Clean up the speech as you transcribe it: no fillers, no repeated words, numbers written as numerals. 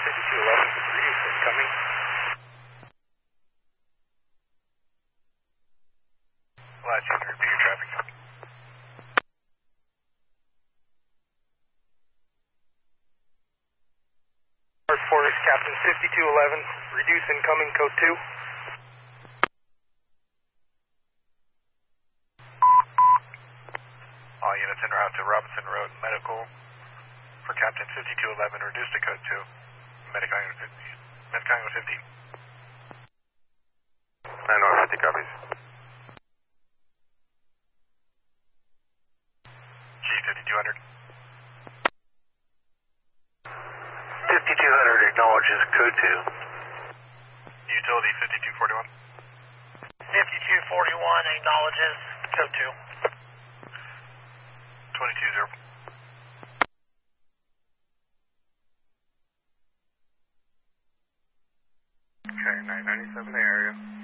5211, reduce incoming. Last unit, repeat your traffic. Forest Captain 5211, reduce incoming code 2. All units en route to Robinson Road Medical for Captain 5211, reduce to code 2. Medic Island 50. Medic Island 50. 950 copies. G5200. 5200 acknowledges code 2. Utility 5241. 5241 acknowledges code 2. 220. Okay, 997 area.